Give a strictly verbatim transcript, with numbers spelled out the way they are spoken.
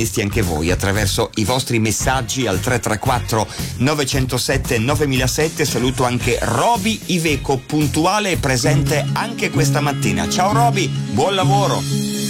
protagonisti anche voi attraverso i vostri messaggi al tre tre quattro nove zero sette nove zero zero sette. Saluto anche Roby Iveco, puntuale e presente anche questa mattina. Ciao Roby, buon lavoro.